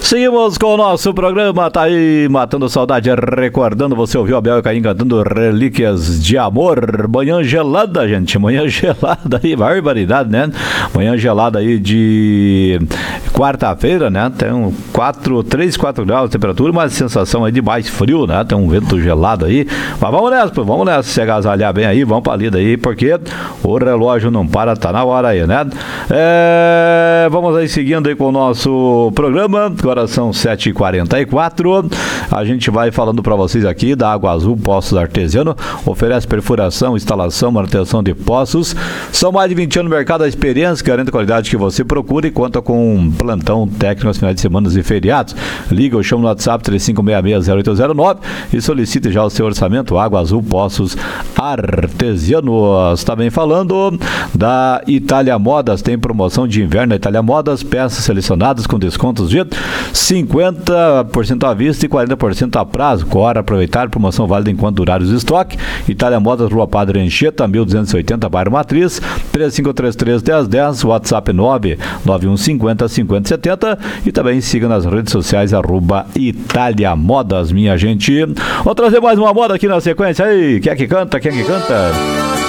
Seguimos com o nosso programa, tá aí, matando saudade, recordando, você ouviu a Bel e Caim cantando Relíquias de Amor, manhã gelada, gente, manhã gelada aí, barbaridade, né? Manhã gelada aí de quarta-feira, né? Tem 3, 4 graus de temperatura, mas sensação aí de mais frio, né? Tem um vento gelado aí, mas vamos nessa, se agasalhar bem aí, vamos pra lida aí, porque o relógio não para, tá na hora aí, né? Vamos aí seguindo aí com o nosso programa. Agora são 7h44. A gente vai falando para vocês aqui da Água Azul Poços Artesiano. Oferece perfuração, instalação, manutenção de poços. São mais de 20 anos no mercado, a experiência, garante a qualidade que você procura e conta com um plantão técnico aos finais de semana e feriados. Liga ou chama no WhatsApp 3566-0809 e solicite já o seu orçamento. Água Azul Poços Artesianos. Também falando da Itália Modas, tem promoção de inverno na Itália Modas, peças selecionadas com descontos de 50% à vista e 40% a prazo. Corre aproveitar, promoção válida enquanto durar os estoques. Itália Modas, Rua Padre Anchieta, 1280, bairro Matriz, 3533-1010, WhatsApp 99150-5070 e também siga nas redes sociais @Itália Modas, minha gente. Vamos trazer mais uma moda aqui na sequência aí. Quem é que canta?